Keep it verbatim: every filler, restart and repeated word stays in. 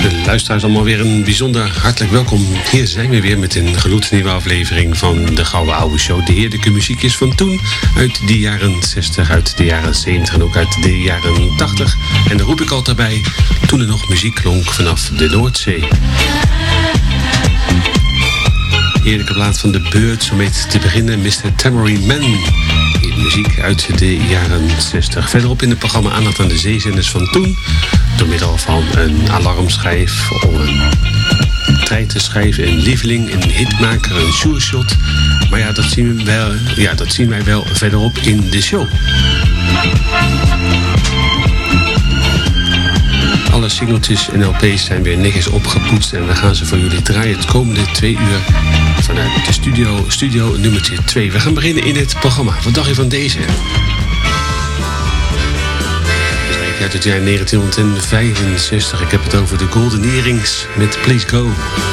De luisteraars allemaal weer een bijzonder hartelijk welkom. Hier zijn we weer met een gloednieuwe aflevering van de Gouden Oude Show. De heerlijke muziekjes van toen, uit de jaren zestig, uit de jaren zeventig en ook uit de jaren tachtig. En daar roep ik altijd bij, toen er nog muziek klonk vanaf de Noordzee. Heerlijke plaat van The Birds om mee te beginnen, mister Tambourine Man. Muziek uit de jaren zestig. Verderop in het programma aandacht aan de zeezenders van toen. Door middel van een alarmschijf, of een treitenschijf, een lieveling, een hitmaker, een sureshot. Maar ja, dat zien we wel, ja, dat zien wij wel verderop in de show. Alle singeltjes en L P's zijn weer netjes opgepoetst en we gaan ze voor jullie draaien het komende twee uur vanuit de studio, studio nummertje twee. We gaan beginnen in het programma. Wat dacht je van deze? Uit het jaar negentien vijfenzestig. Ik heb het over de Golden Earrings met Please Go.